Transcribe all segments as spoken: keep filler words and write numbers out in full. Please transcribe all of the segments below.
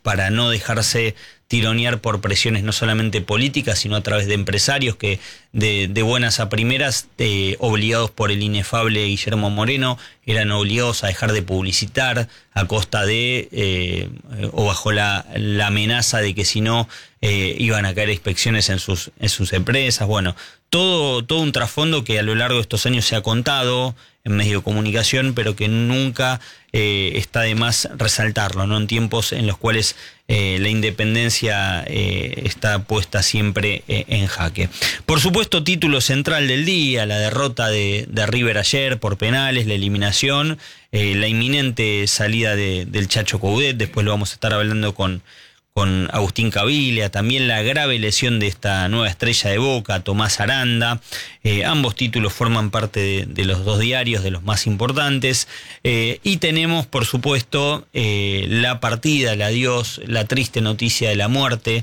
para no dejarse tironear por presiones no solamente políticas, sino a través de empresarios que de, de buenas a primeras, eh, obligados por el inefable Guillermo Moreno, eran obligados a dejar de publicitar a costa de, eh, o bajo la, la amenaza de que si no eh, iban a caer inspecciones en sus, en sus empresas. Bueno, todo, todo un trasfondo que a lo largo de estos años se ha contado en medios de comunicación, pero que nunca eh, está de más resaltarlo, ¿no? En tiempos en los cuales eh, la independencia eh, está puesta siempre eh, en jaque. Por supuesto, título central del día, la derrota de, de River ayer por penales, la eliminación, eh, la inminente salida de, del Chacho Coudet, después lo vamos a estar hablando con... con Agustín Caviglia, también la grave lesión de esta nueva estrella de Boca, Tomás Aranda. Eh, ambos títulos forman parte de, de los dos diarios, de los más importantes. Eh, y tenemos, por supuesto, eh, la partida, el adiós, la triste noticia de la muerte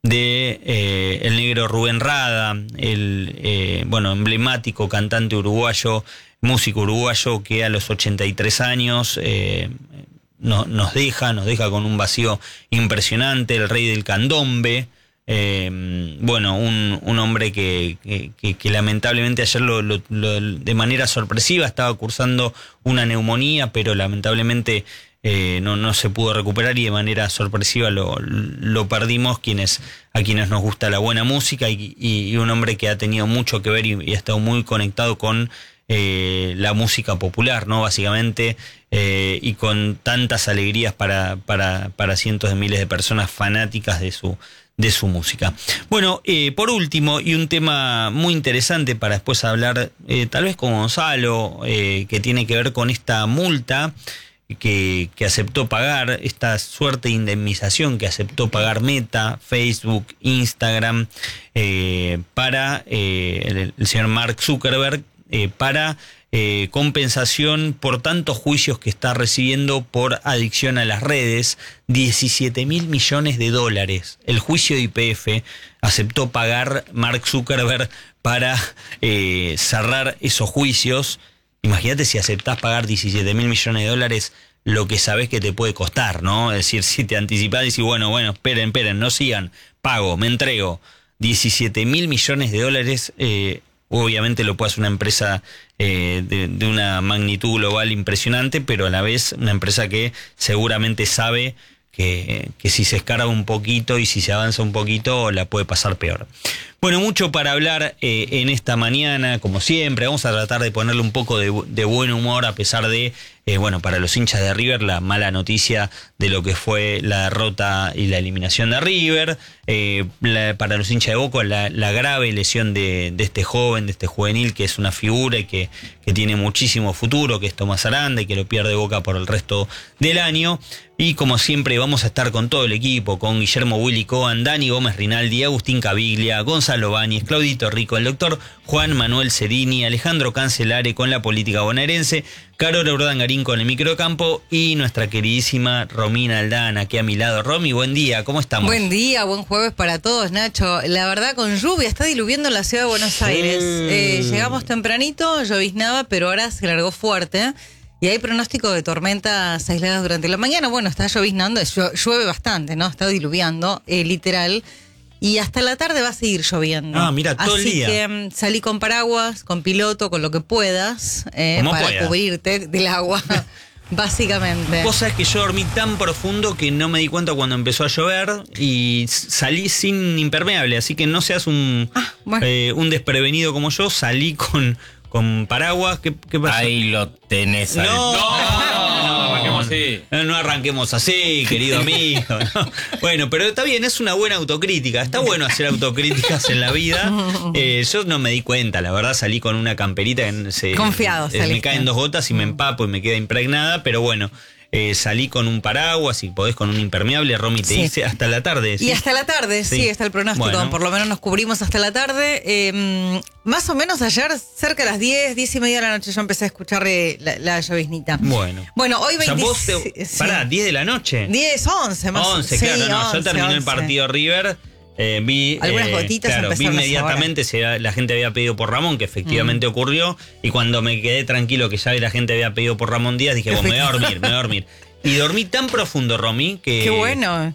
de eh, el negro Rubén Rada, el eh, bueno emblemático cantante uruguayo, músico uruguayo que a los ochenta y tres años... Eh, No, nos deja, nos deja con un vacío impresionante, el rey del candombe, eh, bueno, un, un hombre que, que, que lamentablemente ayer lo, lo, lo, de manera sorpresiva estaba cursando una neumonía, pero lamentablemente eh, no, no se pudo recuperar y de manera sorpresiva lo, lo perdimos quienes, a quienes nos gusta la buena música y, y, y un hombre que ha tenido mucho que ver y, y ha estado muy conectado con Eh, la música popular, ¿no? Básicamente, eh, y con tantas alegrías para, para, para cientos de miles de personas fanáticas de su, de su música. Bueno, eh, por último, y un tema muy interesante para después hablar, eh, tal vez con Gonzalo, eh, que tiene que ver con esta multa que, que aceptó pagar, esta suerte de indemnización que aceptó pagar Meta, Facebook, Instagram, eh, para eh, el, el señor Mark Zuckerberg, Eh, para eh, compensación por tantos juicios que está recibiendo por adicción a las redes, diecisiete mil millones de dólares. El juicio de Y P F aceptó pagar Mark Zuckerberg para eh, cerrar esos juicios. Imagínate si aceptás pagar diecisiete mil millones de dólares, lo que sabés que te puede costar, ¿no? Es decir, si te anticipás y decís, bueno, bueno, esperen, esperen, no sigan, pago, me entrego. diecisiete mil millones de dólares, eh, obviamente lo puede hacer una empresa eh, de, de una magnitud global impresionante, pero a la vez una empresa que seguramente sabe que, que si se escarba un poquito y si se avanza un poquito la puede pasar peor. Bueno, mucho para hablar eh, en esta mañana, como siempre. Vamos a tratar de ponerle un poco de, de buen humor a pesar de, eh, bueno, para los hinchas de River, la mala noticia de lo que fue la derrota y la eliminación de River. Eh, la, para los hinchas de Boca, la, la grave lesión de, de este joven, de este juvenil, que es una figura y que, que tiene muchísimo futuro, que es Tomás Aranda y que lo pierde Boca por el resto del año. Y como siempre vamos a estar con todo el equipo, con Guillermo Willy Cohen, Dani Gómez Rinaldi, Agustín Caviglia, Gonzalo Báñez, Claudito Rico, el doctor Juan Manuel Cerini, Alejandro Cancelare con la política bonaerense, Carola Urdangarín con el microcampo y nuestra queridísima Romina Aldana, aquí a mi lado. Romy, buen día, ¿cómo estamos? Buen día, buen jueves para todos, Nacho. La verdad, con lluvia, está diluviando en la ciudad de Buenos Aires. Mm. Eh, llegamos tempranito, lloviznaba, pero ahora se largó fuerte. Y hay pronóstico de tormentas aisladas durante la mañana. Bueno, está lloviznando, llueve bastante, ¿no? Está diluviando, eh, literal. Y hasta la tarde va a seguir lloviendo. Ah, mira, todo Así el día. que um, salí con paraguas, con piloto, con lo que puedas, eh, para puedas. cubrirte del agua, básicamente. Vos sabés que yo dormí tan profundo que no me di cuenta cuando empezó a llover y salí sin impermeable. Así que no seas un, ah, bueno. eh, un desprevenido como yo, salí con... con paraguas. ¿Qué, qué pasó? Ahí lo tenés. No, no, no, no, arranquemos así. No, no arranquemos así, querido amigo. No. Bueno, pero está bien, es una buena autocrítica. Está bueno hacer autocríticas en la vida. Eh, yo no me di cuenta, la verdad, salí con una camperita que se, Confiado, eh, me caen dos gotas y me empapo y me queda impregnada, pero bueno. Eh, salí con un paraguas y podés con un impermeable. Romy te sí. dice hasta la tarde. ¿sí? Y hasta la tarde, sí, sí está el pronóstico. Bueno. Por lo menos nos cubrimos hasta la tarde. Eh, más o menos ayer, cerca de las diez, diez y media de la noche, yo empecé a escuchar eh, la, la lloviznita. Bueno. Bueno, hoy veinte... O sea, vos te... sí. Pará, diez de la noche. diez, once más. once, claro, sí, no. once, Yo terminé once. el partido River. Eh, vi, Algunas eh, gotitas claro, vi empezaron a inmediatamente si la gente había pedido por Ramón, que efectivamente mm. ocurrió, y cuando me quedé tranquilo que ya la gente había pedido por Ramón Díaz, dije, bueno, me voy a dormir, me voy a dormir. Y dormí tan profundo, Romy, que... Qué bueno.